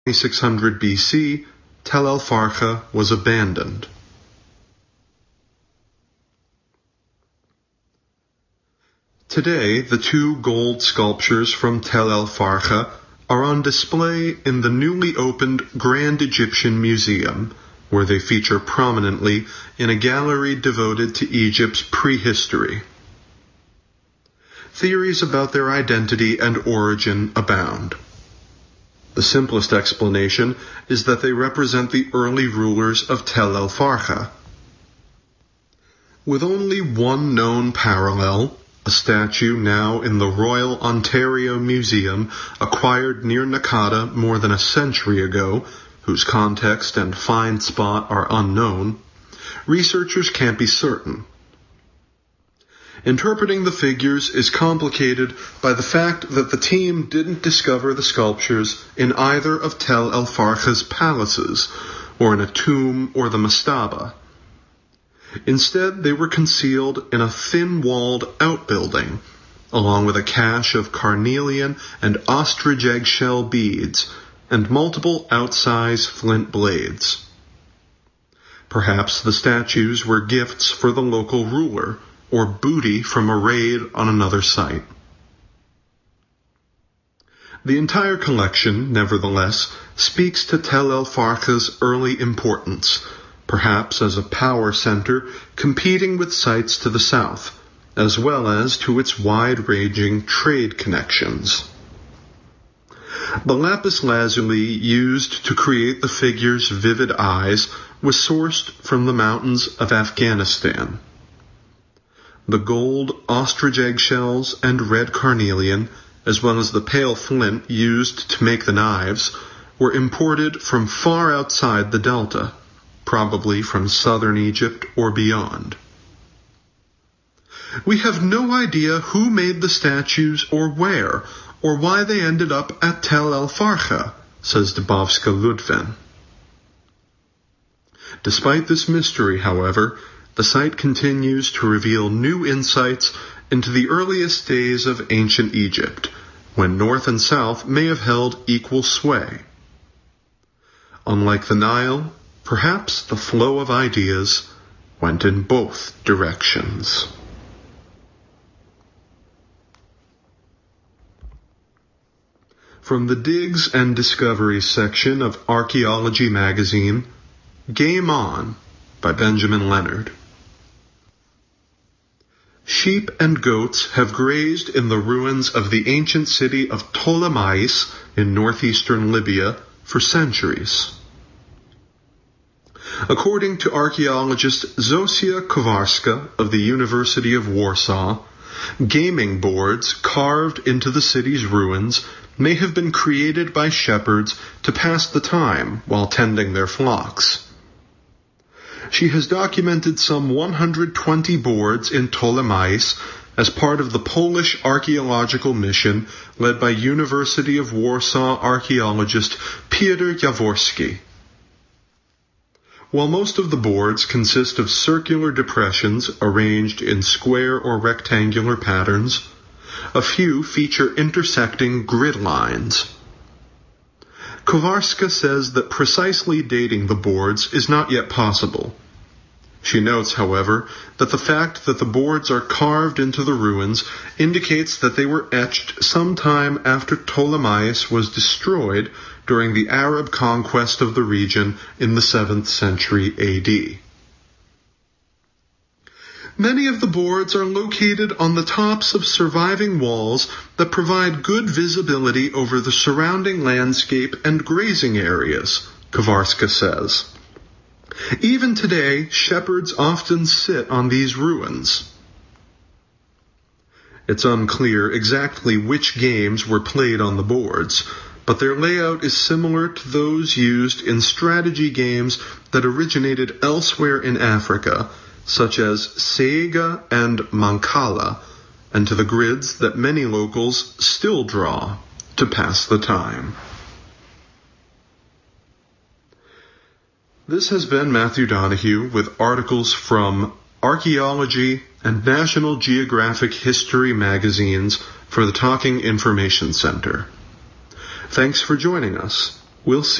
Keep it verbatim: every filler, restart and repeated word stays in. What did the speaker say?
twenty-six hundred B C, Tel El Farqa was abandoned. Today, the two gold sculptures from Tel El Farqa are on display in the newly opened Grand Egyptian Museum, where they feature prominently in a gallery devoted to Egypt's prehistory. Theories about their identity and origin abound. The simplest explanation is that they represent the early rulers of Tel El Farqa. With only one known parallel, a statue now in the Royal Ontario Museum acquired near Nakada more than a century ago, whose context and find spot are unknown, researchers can't be certain. Interpreting the figures is complicated by the fact that the team didn't discover the sculptures in either of Tel El Farqa's palaces, or in a tomb or the mastaba. Instead, they were concealed in a thin-walled outbuilding, along with a cache of carnelian and ostrich egg-shell beads, and multiple outsize flint blades. Perhaps the statues were gifts for the local ruler, or booty from a raid on another site. The entire collection, nevertheless, speaks to Tel El Farqa's early importance, perhaps as a power center competing with sites to the south, as well as to its wide-ranging trade connections. The lapis lazuli used to create the figure's vivid eyes was sourced from the mountains of Afghanistan. The gold ostrich eggshells and red carnelian, as well as the pale flint used to make the knives, were imported from far outside the delta, probably from southern Egypt or beyond. We have no idea who made the statues or where, or why they ended up at Tel El Farqa, says Dubovska Ludven. Despite this mystery, however, the site continues to reveal new insights into the earliest days of ancient Egypt, when North and South may have held equal sway. Unlike the Nile, perhaps the flow of ideas went in both directions. From the Digs and Discoveries section of Archaeology magazine, Game On by Benjamin Leonard. Sheep and goats have grazed in the ruins of the ancient city of Ptolemais in northeastern Libya for centuries. According to archaeologist Zosia Kowarska of the University of Warsaw, gaming boards carved into the city's ruins may have been created by shepherds to pass the time while tending their flocks. She has documented some one hundred twenty boards in Ptolemais as part of the Polish archaeological mission led by University of Warsaw archaeologist Piotr Jaworski. While most of the boards consist of circular depressions arranged in square or rectangular patterns, a few feature intersecting grid lines. Kowarska says that precisely dating the boards is not yet possible. She notes, however, that the fact that the boards are carved into the ruins indicates that they were etched sometime after Ptolemais was destroyed during the Arab conquest of the region in the seventh century A D. Many of the boards are located on the tops of surviving walls that provide good visibility over the surrounding landscape and grazing areas, Kowarska says. Even today, shepherds often sit on these ruins. It's unclear exactly which games were played on the boards, but their layout is similar to those used in strategy games that originated elsewhere in Africa, such as Sega and Mancala, and to the grids that many locals still draw to pass the time. This has been Matthew Donahue with articles from Archaeology and National Geographic History magazines for the Talking Information Center. Thanks for joining us. We'll see